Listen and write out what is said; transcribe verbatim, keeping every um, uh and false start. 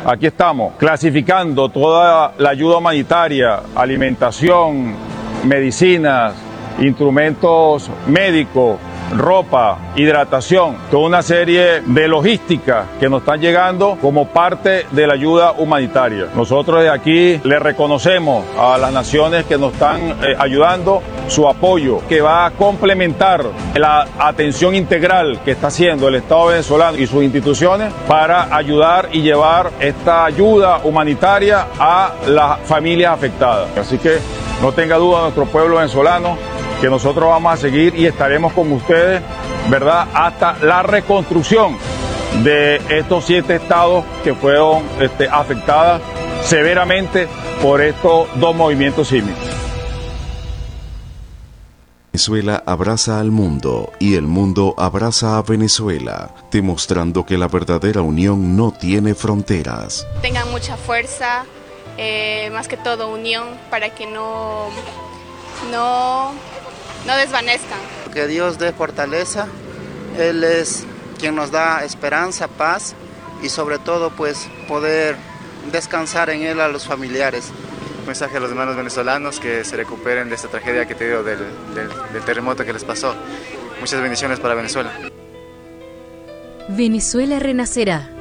Aquí estamos, clasificando toda la ayuda humanitaria, alimentación, medicinas, instrumentos médicos, ropa, hidratación, toda una serie de logística que nos están llegando como parte de la ayuda humanitaria. Nosotros desde aquí le reconocemos a las naciones que nos están eh, ayudando su apoyo, que va a complementar la atención integral que está haciendo el Estado venezolano y sus instituciones para ayudar y llevar esta ayuda humanitaria a las familias afectadas. Así que no tenga duda nuestro pueblo venezolano que nosotros vamos a seguir y estaremos con ustedes, ¿verdad?, hasta la reconstrucción de estos siete estados que fueron este, afectadas severamente por estos dos movimientos sísmicos. Venezuela abraza al mundo y el mundo abraza a Venezuela, demostrando que la verdadera unión no tiene fronteras. Tengan mucha fuerza, eh, más que todo unión, para que no, no, no desvanezcan. Que Dios dé fortaleza, Él es quien nos da esperanza, paz y sobre todo pues poder descansar en Él a los familiares. Un mensaje a los hermanos venezolanos que se recuperen de esta tragedia que te dio del, del, del terremoto que les pasó. Muchas bendiciones para Venezuela. Venezuela renacerá.